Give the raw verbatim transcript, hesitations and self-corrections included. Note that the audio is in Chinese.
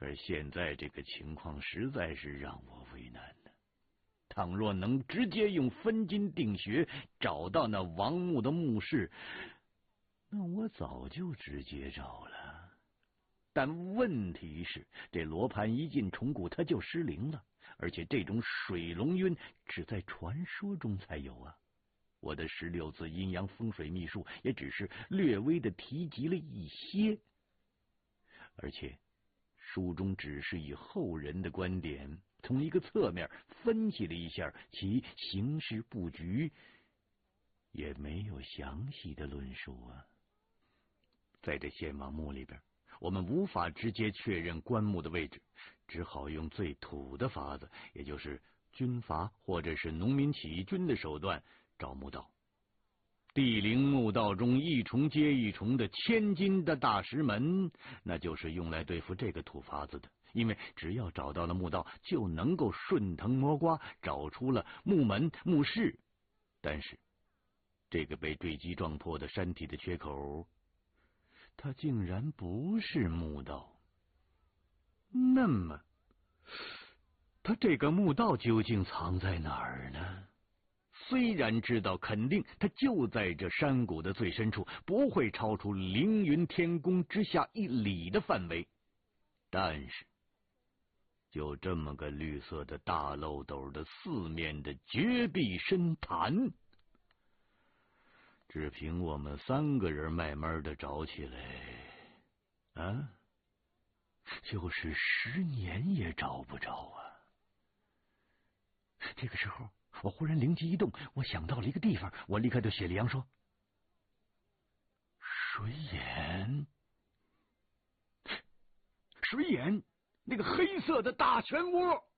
可是现在这个情况实在是让我为难呢。倘若能直接用分金定穴找到那王墓的墓室，那我早就直接找了。但问题是，这罗盘一进虫谷，它就失灵了，而且这种水龙晕只在传说中才有啊。我的十六字阴阳风水秘术也只是略微的提及了一些，而且书中只是以后人的观点从一个侧面分析了一下其形势布局，也没有详细的论述啊。在这献王墓里边，我们无法直接确认棺木的位置，只好用最土的法子，也就是军阀或者是农民起义军的手段找墓道。地灵墓道中一重接一重的千斤的大石门，那就是用来对付这个土法子的。因为只要找到了墓道，就能够顺藤摸瓜找出了墓门墓室。但是这个被坠击撞破的山体的缺口，它竟然不是墓道。那么它这个墓道究竟藏在哪儿呢？虽然知道肯定它就在这山谷的最深处，不会超出凌云天宫之下一里的范围，但是就这么个绿色的大漏斗的四面的绝壁深潭，只凭我们三个人慢慢的找起来啊，就是十年也找不着啊。这个时候我忽然灵机一动，我想到了一个地方，我立刻对雪莉杨说：水眼，水眼，那个黑色的大漩涡。